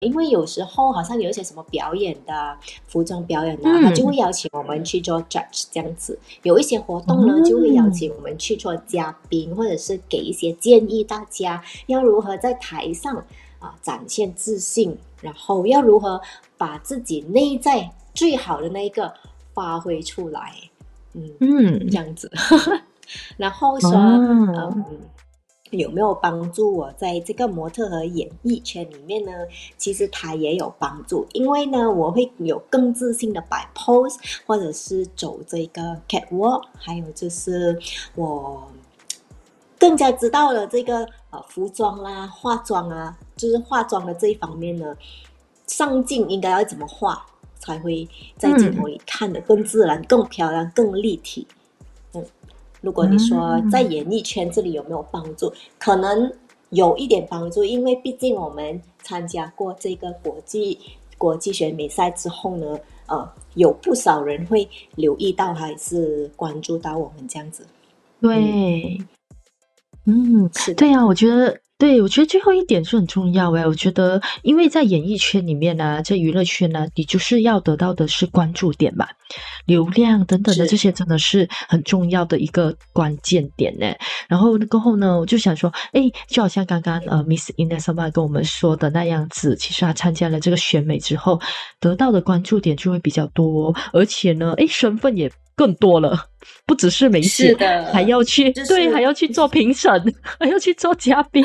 因为有时候好像有一些什么表演的服装表演啊，他就嗯， 会邀请我们去做 judge 这样子。有一些活动呢，就会邀哦， 请我们去做嘉宾，或者是给一些建议，大家要如何在台上展现自信，然后要如何把自己内在最好的那一个发挥出来。嗯，这嗯， 样子。然后说， 哦， 嗯，有没有帮助我在这个模特和演艺圈里面呢？其实它也有帮助，因为呢，我会有更自信的摆 pose，或者是走这个 catwalk，还有就是我更加知道了这个服装啦、化妆啊，就是化妆的这一方面呢，上镜应该要怎么化，才会在镜头嗯里看得更自然、更漂亮、更立体。嗯，如果你说在嗯， 演艺圈这里有没有帮助，可能有一点帮助，因为毕竟我们参加过这个国际选美赛之后呢，有不少人会留意到还是关注到我们这样子。嗯， 对。嗯， 是的。 对呀，我觉得对，我觉得最后一点是很重要诶。我觉得因为在演艺圈里面呢，在娱乐圈呢，你就是要得到的是关注点嘛，流量等等的这是。 些真的是很重要的一个关键点呢。然后过后呢，我就想说，诶，就好像刚刚Miss Inesama 跟我们说的那样子，其实她参加了这个选美之后，得到的关注点就会比较多，而且呢，诶，身份也更多了。不只是梅姐， 是的， 还要去对，还就是要去做评审，还要去做嘉宾，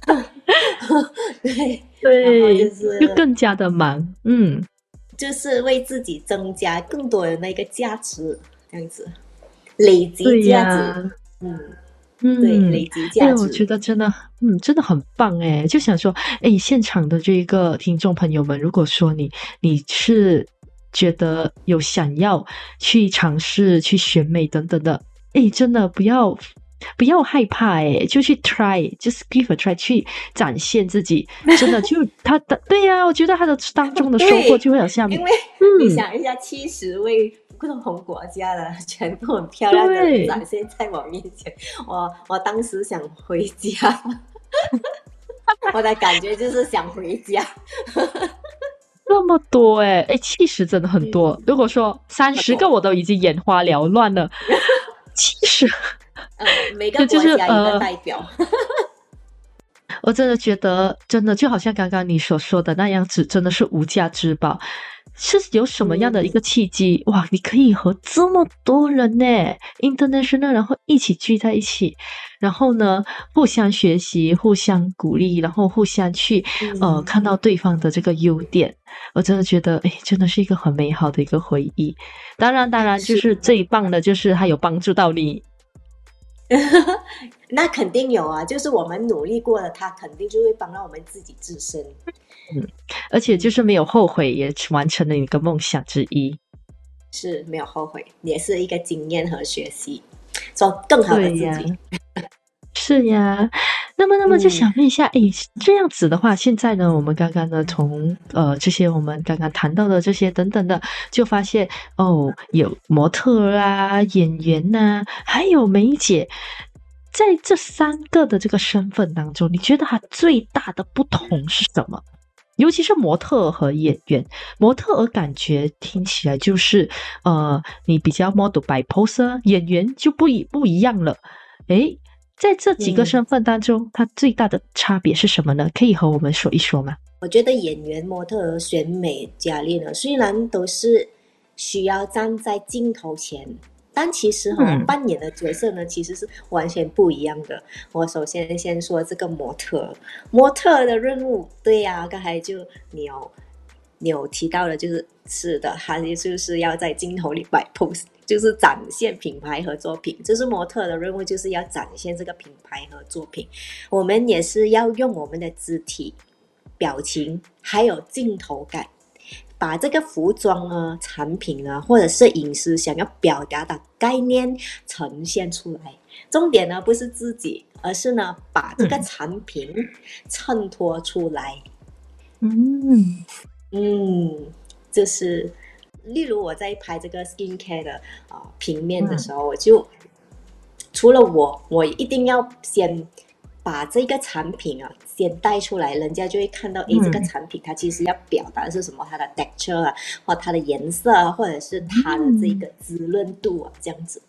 对，然后就对，就是更加的忙。嗯， 就是为自己增加更多的那个价值，这样子累积对价值。 呀， 嗯，对， 嗯， 累积哎呀，我价值。 觉得真的，真的很棒哎！就想说，哎，现场的这一个听众朋友们，如果说你是觉得有想要去尝试去选美等等的，哎，真的不要害怕哎，就去 try，just give a try，去展现自己。真的，就他的对呀，我觉得他的当中的收获对， 就会有下面， 因为你嗯， 想一下70位不同国家的全部很漂亮的人对。 展现在我面前，我当时想回家。我的感觉就是想回家。 那么多诶，诶70真的很多。 嗯， 如果说30个很多。 我都已经眼花缭乱了70 每个这就是国家一个代表。 我真的觉得，真的就好像刚刚你所说的那样子，真的是无价之宝。是有什么样的一嗯， 个契机？哇，你可以和这么多人呢，international，然后一起聚在一起，然后呢，互相学习，互相鼓励，然后互相去嗯， 看到对方的这个优点。我真的觉得，哎，真的是一个很美好的一个回忆。当然，就是。 是最棒的，就是它有帮助到你。 那肯定有啊，就是我们努力过了，他肯定就会帮到我们自己自身。 嗯，而且就嗯， 是没有后悔，也完成了你的梦想之一。 是没有后悔，也是一个经验和学习，做更好的对呀， 自己。 是呀。那么就嗯， 想问一下，诶，这样子的话，现在呢，我们刚刚呢，从这些我们刚刚谈到的这些等等的，就发现哦，有模特儿啊、演员呐、还有梅姐，在这3个的这个身份当中，你觉得它最大的不同是什么？尤其是模特儿和演员，模特儿感觉听起来就是你比较 model by pose，演员就不一样了。诶，在这几个嗯， 身份当中，它最大的差别是什么呢？可以和我们说一说吗？ 我觉得演员、模特儿、选美、佳丽呢，虽然都是需要站在镜头前，但其实嗯扮演的角色呢，其实是完全不一样的。我首先先说这个模特儿，模特儿的任务，对呀、刚才就你有你有提到的，是的，他就是要在镜头里摆 pose，就是展现品牌和作品。就是模特的任务，就是要展现这个品牌和作品。我们也是要用我们的肢体、表情还有镜头感，把这个服装啊、产品啊，或者是饮食想要表达的概念呈现出来。重点呢不是自己，而是呢把这个嗯产品衬托出来。 嗯嗯，就是例如我在拍这个 skincare 的平面的嗯时候，我就除了我一定要先把这个产品先带出来，人家就会看到，这个产品它其实要表达的是什么，它的 texture 啊，或它的颜色啊，或者是它的这个滋润度啊，这样子。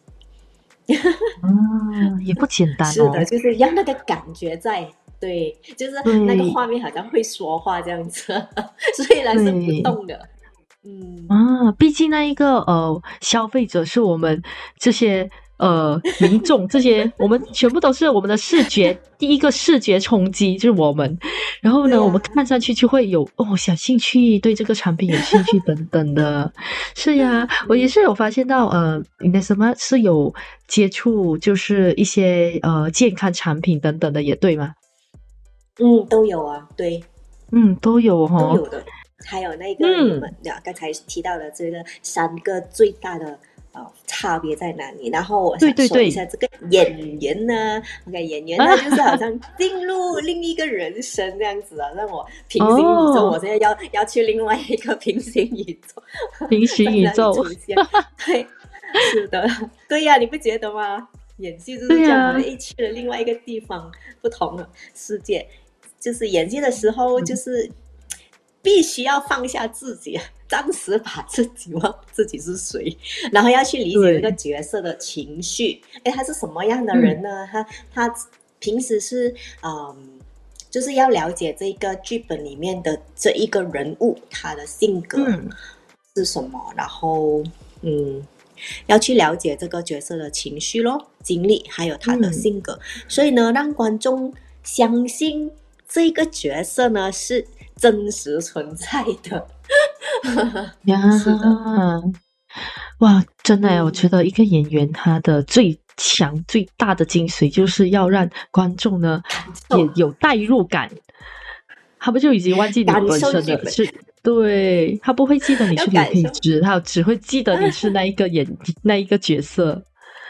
也不简单是的，就是让那个感觉在，对，就是那个对画面好像会说话这样子，虽然是不动的。 毕竟那一个消费者是我们这些民众，这些我们全部都是我们的视觉第一个视觉冲击就是我们，然后呢，我们看上去就会有小兴趣，对这个产品有兴趣等等的。是呀，我也是有发现到你的什么是有接触，就是一些健康产品等等的，也对吗？ 都有啊，对， 都有都有的。还有那个你们刚才提到的这个3个最大的差别在哪里？然后我想说一下这个演员呢，OK， 演员呢就是好像进入另一个人生这样子啊，让我平行宇宙，我现在要去另外一个平行宇宙， 平行宇宙出现，对，是的，对呀，你不觉得吗？演戏就是这样的，去了另外一个地方，不同的世界，就是演戏的时候就是必须要放下自己，暂时把自己忘自己是谁，然后要去理解这个角色的情绪。他是什么样的人呢？他平时是就是要了解这个剧本里面的这一个人物，他的性格是什么，然后要去了解这个角色的情绪咯、经历，还有他的性格。所以呢，让观众相信这个角色呢是真实存在的。是的， 哇，真的我觉得一个演员他的最强最大的精髓就是要让观众呢也有代入感，他不就已经忘记你本身的是，对，他不会记得你是刘佩芝，他只会记得你是那一个那一个角色。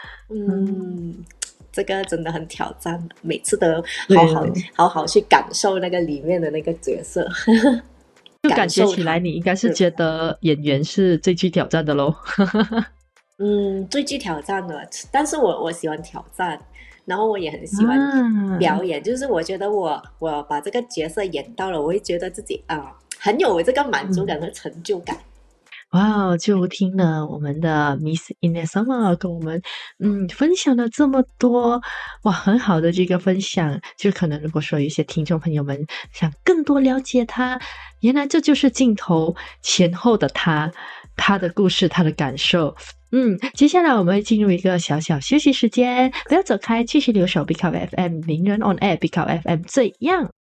这个真的很挑战，每次都好好去感受那个里面的那个角色。 就感觉起来你应该是觉得演员是最具挑战的咯。 最具挑战的，但是我喜欢挑战，然后我也很喜欢表演，就是我觉得我把这个角色演到了，我会觉得自己很有这个满足感和成就感。 哇，就听了我们的 Miss Inesama 跟我们分享了这么多，哇，很好的这个分享。就可能如果说有一些听众朋友们想更多了解他，原来这就是镜头前后的他的故事，他的感受。接下来我们会进入一个小小休息时间，不要走开，继续留守 Pick Up FM 名人 on air， Pick Up FM 最样。